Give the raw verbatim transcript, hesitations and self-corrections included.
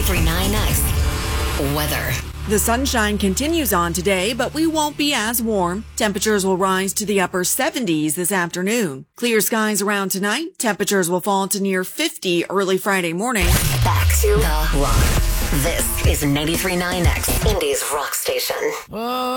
ninety-three point nine X weather. The sunshine continues on today, but we won't be as warm. Temperatures will rise to the upper seventies this afternoon. Clear skies around tonight. Temperatures will fall to near fifty early Friday morning. Back to the rock. This is ninety-three point nine X, Indy's rock station.